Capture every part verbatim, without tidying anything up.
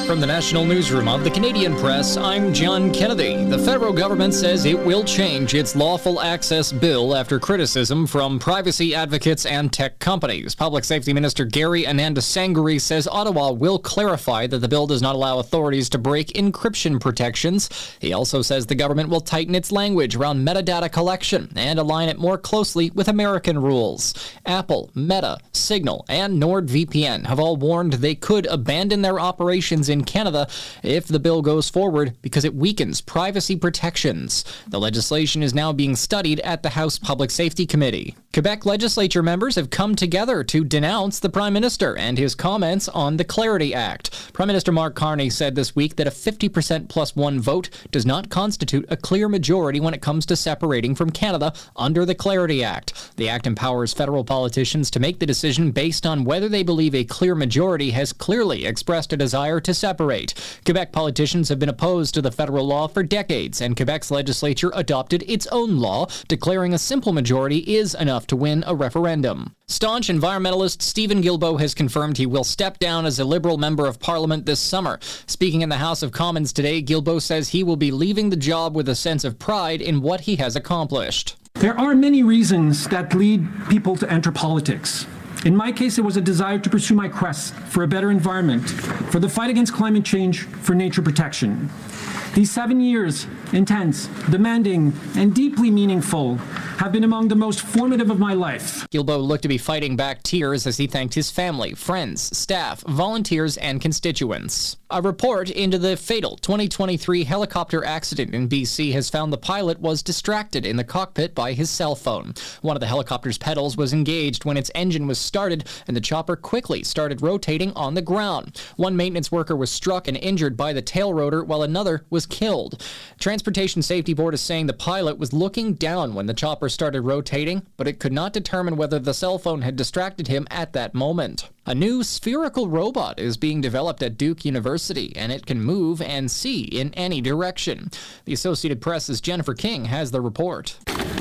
From the National Newsroom of the Canadian Press, I'm John Kennedy. The federal government says it will change its lawful access bill after criticism from privacy advocates and tech companies. Public Safety Minister Gary Anandasanguri says Ottawa will clarify that the bill does not allow authorities to break encryption protections. He also says the government will tighten its language around metadata collection and align it more closely with American rules. Apple, Meta, Signal, and NordVPN have all warned they could abandon their operations in Canada if the bill goes forward because it weakens privacy protections. The legislation is now being studied at the House Public Safety Committee. Quebec legislature members have come together to denounce the Prime Minister and his comments on the Clarity Act. Prime Minister Mark Carney said this week that a fifty percent plus one vote does not constitute a clear majority when it comes to separating from Canada under the Clarity Act. The act empowers federal politicians to make the decision based on whether they believe a clear majority has clearly expressed a desire to separate. Quebec politicians have been opposed to the federal law for decades, and Quebec's legislature adopted its own law, declaring a simple majority is enough to win a referendum. Staunch environmentalist Stephen Guilbeault has confirmed he will step down as a Liberal member of Parliament this summer. Speaking in the House of Commons today, Guilbeault says he will be leaving the job with a sense of pride in what he has accomplished. There are many reasons that lead people to enter politics. In my case, it was a desire to pursue my quest for a better environment, for the fight against climate change, for nature protection. These seven years, intense, demanding, and deeply meaningful, have been among the most formative of my life. Guilbeault looked to be fighting back tears as he thanked his family, friends, staff, volunteers, and constituents. A report into the fatal twenty twenty-three helicopter accident in B C has found the pilot was distracted in the cockpit by his cell phone. One of the helicopter's pedals was engaged when its engine was started, and the chopper quickly started rotating on the ground. One maintenance worker was struck and injured by the tail rotor, while another was killed. Transportation Safety Board is saying the pilot was looking down when the chopper started rotating, but it could not determine whether the cell phone had distracted him at that moment. A new spherical robot is being developed at Duke University, and it can move and see in any direction. The Associated Press's Jennifer King has the report.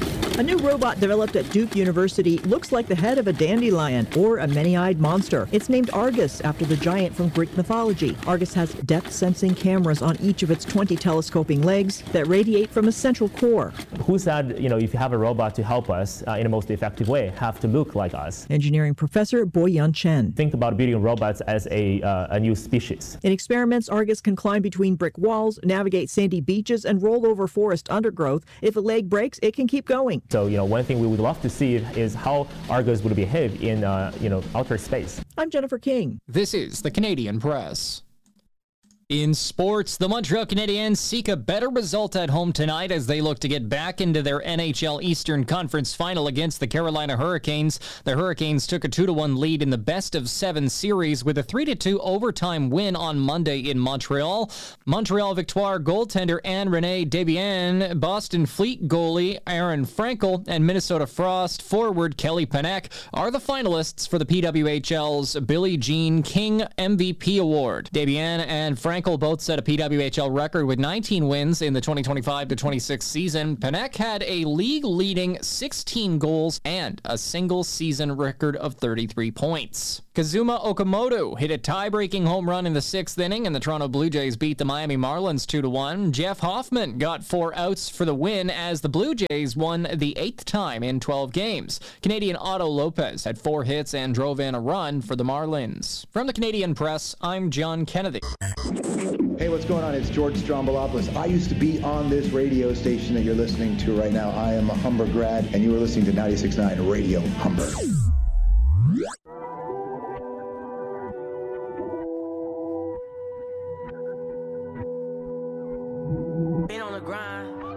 A new robot developed at Duke University looks like the head of a dandelion or a many-eyed monster. It's named Argus after the giant from Greek mythology. Argus has depth-sensing cameras on each of its twenty telescoping legs that radiate from a central core. Who said, you know, if you have a robot to help us uh, in the most effective way, have to look like us? Engineering professor Boyan Chen. Think about building robots as a, uh, a new species. In experiments, Argus can climb between brick walls, navigate sandy beaches, and roll over forest undergrowth. If a leg breaks, it can keep going. So, you know, one thing we would love to see is how Argus would behave in, uh, you know, outer space. I'm Jennifer King. This is the Canadian Press. In sports, the Montreal Canadiens seek a better result at home tonight as they look to get back into their N H L Eastern Conference final against the Carolina Hurricanes. The Hurricanes took a two to one lead in the best of seven series with a three to two overtime win on Monday in Montreal. Montreal Victoire goaltender Anne-Renee Desbiens, Boston Fleet goalie Aaron Frankel, and Minnesota Frost forward Kelly Panek are the finalists for the P W H L's Billie Jean King M V P Award. Desbiens and Frankel both set a P W H L record with nineteen wins in the twenty twenty-five to twenty-six season. Panek had a league-leading sixteen goals and a single-season record of thirty-three points. Kazuma Okamoto hit a tie-breaking home run in the sixth inning, and the Toronto Blue Jays beat the Miami Marlins two to one. Jeff Hoffman got four outs for the win as the Blue Jays won the eighth time in twelve games. Canadian Otto Lopez had four hits and drove in a run for the Marlins. From the Canadian Press, I'm John Kennedy. Hey, what's going on? It's George Strombolopoulos. I used to be on this radio station that you're listening to right now. I am a Humber grad, and you are listening to ninety-six point nine Radio Humber. Been on the grind.